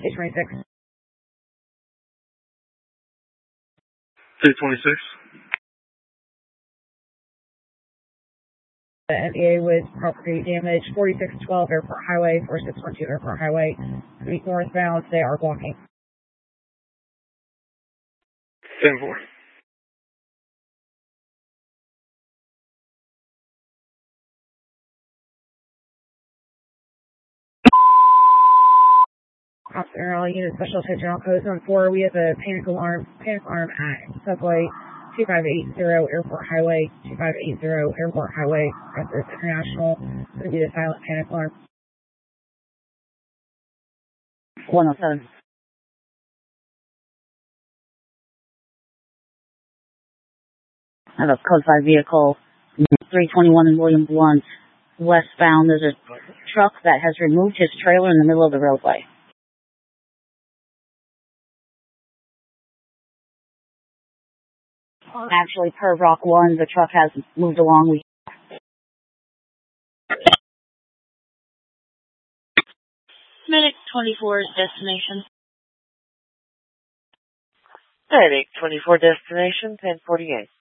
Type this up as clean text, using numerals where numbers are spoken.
826. 226. NEA with property damage, 4612 Airport Highway, 4612 Airport Highway. Street northbound, they are blocking. 10-4. Officer all unit special attention on code zone 4. We have a panic alarm at subway 2580 Airport Highway, 2580 Airport Highway. That's International. It's going to be the silent panic alarm. 107. I have a code 5 vehicle, 321 in William Blunt, westbound. There's a truck that has removed his trailer in the middle of the roadway. Actually, per Rock 1, the truck has moved along. Medic 24's destination. Medic 24 destination, 1048.